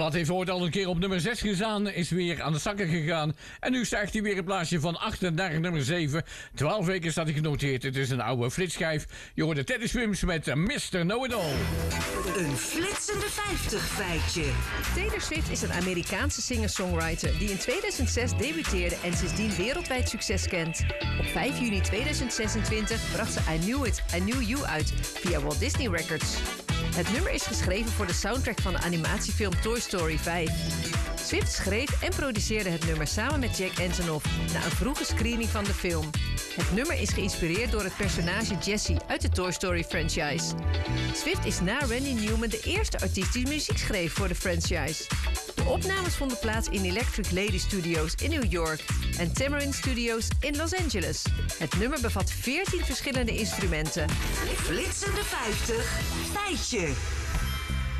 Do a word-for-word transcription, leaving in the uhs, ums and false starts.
plaat heeft ooit al een keer op nummer zes gestaan, is weer aan de zakken gegaan. En nu stijgt hij weer een plaatsje van acht naar nummer zeven. twaalf weken staat hij genoteerd. Het is een oude flitsschijf. Je hoort de Teddy Swims met mister Know-It-All. Een flitsende vijftig feitje. Taylor Swift is een Amerikaanse singer-songwriter die in tweeduizend zes debuteerde en sindsdien wereldwijd succes kent. Op vijf juni tweeduizend zesentwintig bracht ze I Knew It, I Knew You uit via Walt Disney Records. Het nummer is geschreven voor de soundtrack van de animatiefilm Toy Story vijf. Swift schreef en produceerde het nummer samen met Jack Antonoff na een vroege screening van de film. Het nummer is geïnspireerd door het personage Jessie uit de Toy Story franchise. Swift is na Randy Newman de eerste artiest die muziek schreef voor de franchise. De opnames vonden plaats in Electric Lady Studios in New York en Tamarind Studios in Los Angeles. Het nummer bevat veertien verschillende instrumenten. Flitsende vijftig feitje.